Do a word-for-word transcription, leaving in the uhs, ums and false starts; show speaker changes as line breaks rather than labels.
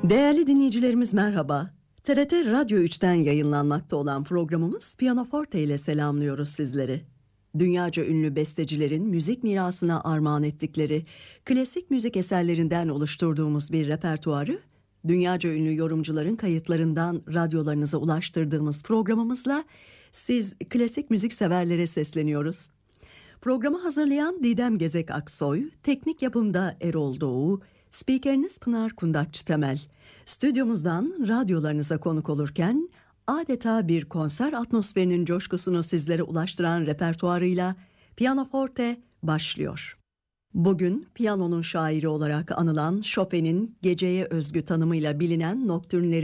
Değerli dinleyicilerimiz merhaba. T R T Radyo üçten yayınlanmakta olan programımız Pianoforte ile selamlıyoruz sizleri. Dünyaca ünlü bestecilerin müzik mirasına armağan ettikleri klasik müzik eserlerinden oluşturduğumuz bir repertuarı, dünyaca ünlü yorumcuların kayıtlarından radyolarınıza ulaştırdığımız programımızla siz klasik müzik severlere sesleniyoruz. Programı hazırlayan Didem Gezek Aksoy, teknik yapımda Erol Doğu, spikeriniz Pınar Kundakçı Temel. Stüdyomuzdan radyolarınıza konuk olurken adeta bir konser atmosferinin coşkusunu sizlere ulaştıran repertuarıyla Pianoforte başlıyor. Bugün piyanonun şairi olarak anılan Chopin'in geceye özgü tanımıyla bilinen Nocturne'leri